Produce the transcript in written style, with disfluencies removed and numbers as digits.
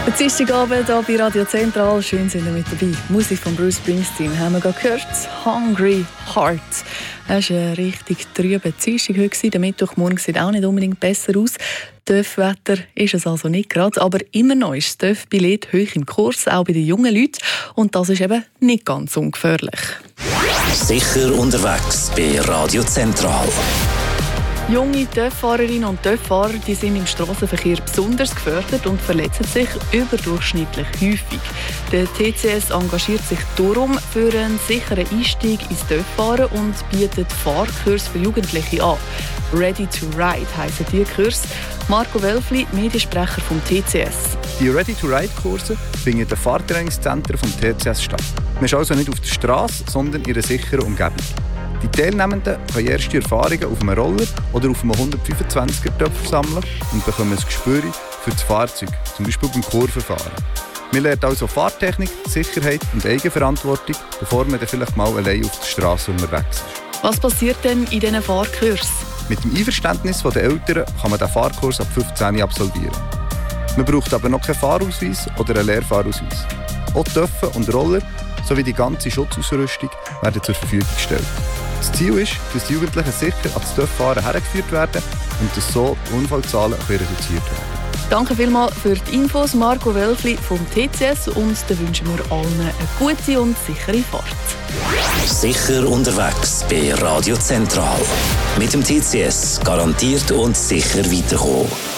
Dienstagabend hier bei Radio Zentral. Schön sind ihr mit dabei. Musik von Bruce Springsteen haben wir gerade gehört. Hungry Heart. Es war eine richtig trübe Dienstag heute. Der Mittwochmorgen sieht auch nicht unbedingt besser aus. TÜV-Wetter ist es also nicht gerade, aber immer noch ist das TÜV-Billett hoch im Kurs, auch bei den jungen Leuten. Und das ist eben nicht ganz ungefährlich. Sicher unterwegs bei Radio Zentral. Junge TÜV-Fahrerinnen und TÜV-Fahrer sind im Strassenverkehr besonders gefördert und verletzen sich überdurchschnittlich häufig. Der TCS engagiert sich darum für einen sicheren Einstieg ins TÜV-Fahren und bietet Fahrkurse für Jugendliche an. Ready to Ride heissen die Kurse. Marco Welfli, Mediensprecher vom TCS. Die Ready to Ride-Kurse finden in den Fahrtrainingszentren vom TCS statt. Man ist also nicht auf der Straße, sondern in einer sicheren Umgebung. Die Teilnehmenden können erste Erfahrungen auf einem Roller oder auf einem 125er-Töpfer sammeln und bekommen ein Gespür für das Fahrzeug, zum Beispiel beim Kurvenfahren. Man lernt also Fahrtechnik, Sicherheit und Eigenverantwortung, bevor man dann vielleicht mal allein auf der Straße unterwegs ist. Was passiert denn in diesen Fahrkursen? Mit dem Einverständnis der Eltern kann man den Fahrkurs ab 15 absolvieren. Man braucht aber noch keinen Fahrausweis oder einen Lehrfahrausweis. Auch Töpfe und Roller sowie die ganze Schutzausrüstung werden zur Verfügung gestellt. Das Ziel ist, dass die Jugendlichen sicher an das TÜV-Fahren hergeführt werden und dass so die Unfallzahlen reduziert werden. Danke vielmals für die Infos, Marco Welfli vom TCS, und dann wünschen wir allen eine gute und sichere Fahrt. Sicher unterwegs bei Radio Zentral. Mit dem TCS garantiert und sicher weiterkommen.